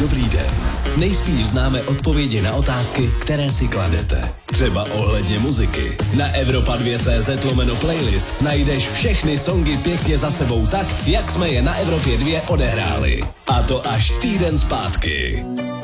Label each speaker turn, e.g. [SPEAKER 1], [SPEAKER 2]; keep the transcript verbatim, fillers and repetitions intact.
[SPEAKER 1] dobrý den. Nejspíš známe odpovědi na otázky, které si kladete. Třeba ohledně muziky. Na Evropa dva tečka cé zet lomeno playlist najdeš všechny songy pěkně za sebou tak, jak jsme je na Evropě dva odehráli. A to až týden zpátky.